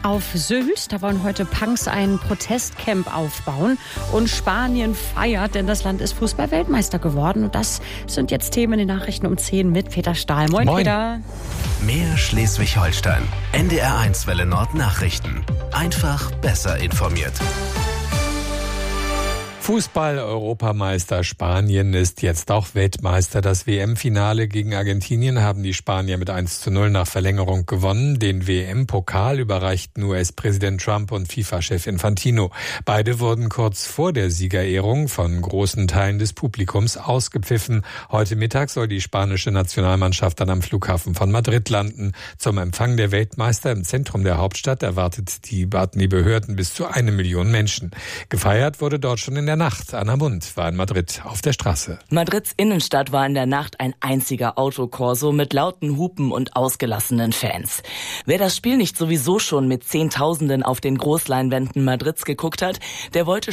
Auf Sylt, da wollen heute Punks ein Protestcamp aufbauen und Spanien feiert, denn das Land ist Fußball-Weltmeister geworden. Und das sind jetzt Themen in den Nachrichten um 10 mit Peter Stahl. Moin, Peter. Mehr Schleswig-Holstein. NDR1 Welle Nord Nachrichten. Einfach besser informiert. Fußball-Europameister Spanien ist jetzt auch Weltmeister. Das WM-Finale gegen Argentinien haben die Spanier mit 1:0 nach Verlängerung gewonnen. Den WM-Pokal überreichten US-Präsident Trump und FIFA-Chef Infantino. Beide wurden kurz vor der Siegerehrung von großen Teilen des Publikums ausgepfiffen. Heute Mittag soll die spanische Nationalmannschaft dann am Flughafen von Madrid landen. Zum Empfang der Weltmeister im Zentrum der Hauptstadt erwarten die Behörden bis zu 1 Million Menschen. Gefeiert wurde dort schon in der Nacht. Anna Mund war in Madrid auf der Straße. Madrids Innenstadt war in der Nacht ein einziger Autokorso mit lauten Hupen und ausgelassenen Fans. Wer das Spiel nicht sowieso schon mit Zehntausenden auf den Großleinwänden Madrids geguckt hat, der wollte